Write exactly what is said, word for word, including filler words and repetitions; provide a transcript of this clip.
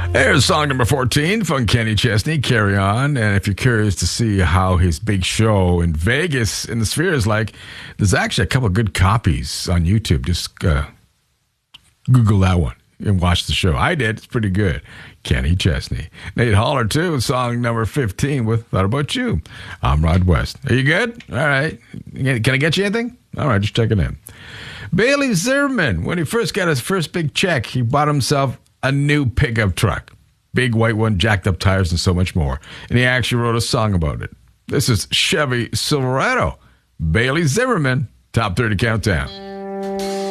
There's song number fourteen from Kenny Chesney, Carry On. And if you're curious to see how his big show in Vegas in the Sphere is like, there's actually a couple of good copies on YouTube. Just uh, Google that one and watch the show. I did. It's pretty good. Kenny Chesney. Nate Haller, too, song number fifteen with Thought About You. I'm Rod West. Are you good? All right. Can I get you anything? All right, just checking in. Bailey Zimmerman, when he first got his first big check, he bought himself a new pickup truck. Big white one, jacked up tires, and so much more. And he actually wrote a song about it. This is Chevy Silverado. Bailey Zimmerman, Top thirty Countdown.